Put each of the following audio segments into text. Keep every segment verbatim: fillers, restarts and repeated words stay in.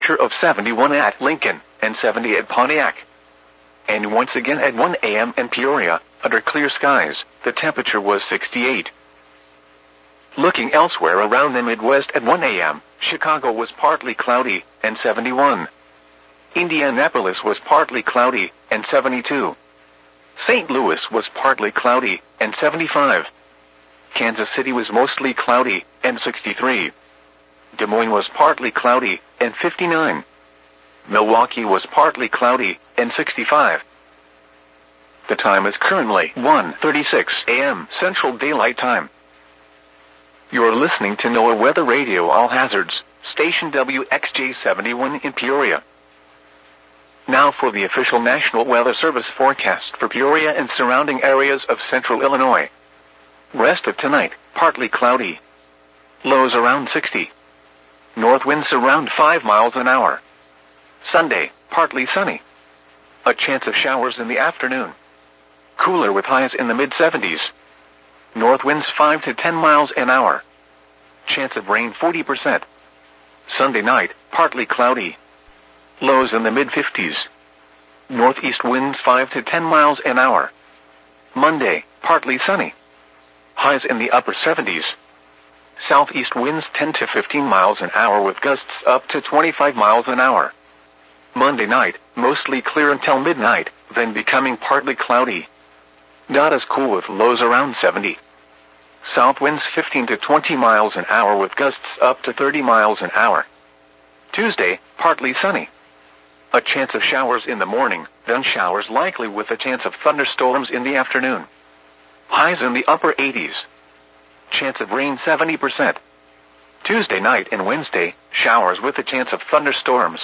temperature of seventy-one at Lincoln and seventy at Pontiac. And once again at one a m in Peoria, under clear skies, the temperature was sixty-eight. Looking elsewhere around the Midwest at one a m, Chicago was partly cloudy and seventy-one. Indianapolis was partly cloudy and seventy-two. Saint Louis was partly cloudy and seventy-five. Kansas City was mostly cloudy and sixty-three. Des Moines was partly cloudy and fifty-nine. Milwaukee was partly cloudy and sixty-five. The time is currently one thirty-six a m Central Daylight Time. You are listening to NOAA Weather Radio All Hazards, station W X J seventy-one in Peoria. Now for the official National Weather Service forecast for Peoria and surrounding areas of central Illinois. Rest of tonight, partly cloudy. Lows around sixty. North winds around five miles an hour. Sunday, partly sunny. A chance of showers in the afternoon. Cooler with highs in the mid seventies. North winds five to ten miles an hour. Chance of rain forty percent. Sunday night, partly cloudy. Lows in the mid fifties. Northeast winds five to ten miles an hour. Monday, partly sunny. Highs in the upper seventies. Southeast winds ten to fifteen miles an hour with gusts up to twenty-five miles an hour. Monday night, mostly clear until midnight, then becoming partly cloudy. Not as cool with lows around seventy. South winds fifteen to twenty miles an hour with gusts up to thirty miles an hour. Tuesday, partly sunny. A chance of showers in the morning, then showers likely with a chance of thunderstorms in the afternoon. Highs in the upper eighties. Chance of rain seventy percent. Tuesday night and Wednesday, showers with a chance of thunderstorms.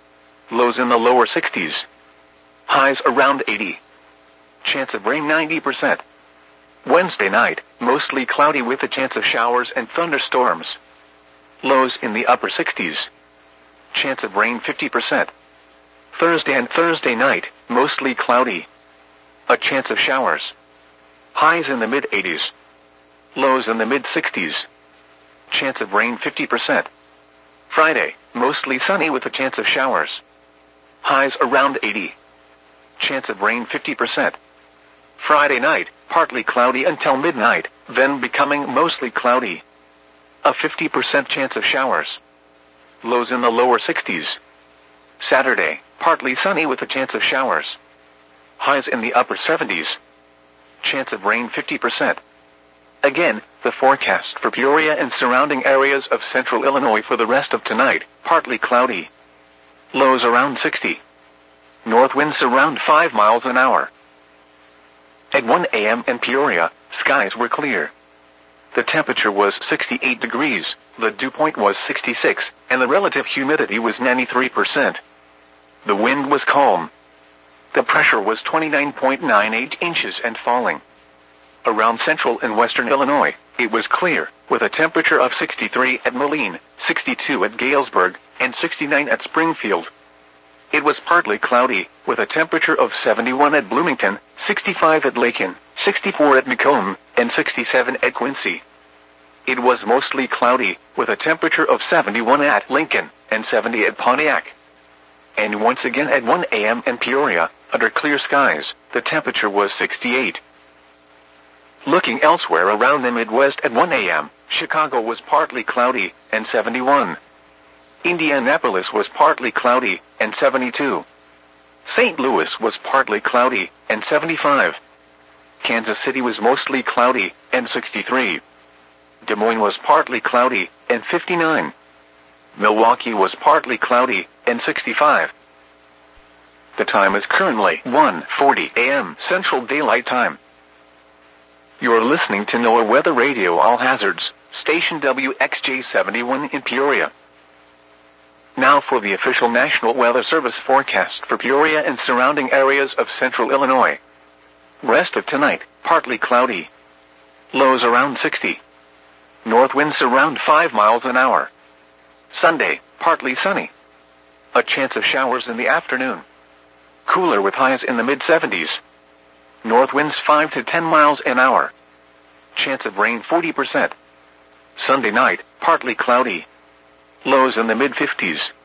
Lows in the lower sixties. Highs around eighty. Chance of rain ninety percent. Wednesday night, mostly cloudy with a chance of showers and thunderstorms. Lows in the upper sixties. Chance of rain fifty percent. Thursday and Thursday night, mostly cloudy. A chance of showers. Highs in the mid eighties. Lows in the mid sixties. Chance of rain fifty percent. Friday, mostly sunny with a chance of showers. Highs around eighty. Chance of rain fifty percent. Friday night, partly cloudy until midnight, then becoming mostly cloudy. A fifty percent chance of showers. Lows in the lower sixties. Saturday, partly sunny with a chance of showers. Highs in the upper seventies. Chance of rain fifty percent. Again, the forecast for Peoria and surrounding areas of central Illinois for the rest of tonight, partly cloudy. Lows around sixty. North winds around five miles an hour. At one a m in Peoria, skies were clear. The temperature was sixty-eight degrees, the dew point was sixty-six, and the relative humidity was ninety-three percent. The wind was calm. The pressure was twenty-nine point nine eight inches and falling. Around central and western Illinois, it was clear, with a temperature of sixty-three at Moline, sixty-two at Galesburg, and sixty-nine at Springfield. It was partly cloudy, with a temperature of seventy-one at Bloomington, sixty-five at Lakin, sixty-four at Macomb, and sixty-seven at Quincy. It was mostly cloudy, with a temperature of seventy-one at Lincoln, and seventy at Pontiac. And once again at one a m in Peoria, under clear skies, the temperature was sixty-eight. Looking elsewhere around the Midwest at one a m, Chicago was partly cloudy, and seventy-one. Indianapolis was partly cloudy, and seventy-two. Saint Louis was partly cloudy, and seventy-five. Kansas City was mostly cloudy, and sixty-three. Des Moines was partly cloudy, and fifty-nine. Milwaukee was partly cloudy, and sixty-five. The time is currently one forty a m Central Daylight Time. You are listening to NOAA Weather Radio All Hazards, station W X J seventy-one in Peoria. Now for the official National Weather Service forecast for Peoria and surrounding areas of central Illinois. Rest of tonight, partly cloudy. Lows around sixty. North winds around five miles an hour. Sunday, partly sunny. A chance of showers in the afternoon. Cooler with highs in the mid seventies. North winds five to ten miles an hour. Chance of rain forty percent. Sunday night, partly cloudy. Lows in the mid fifties.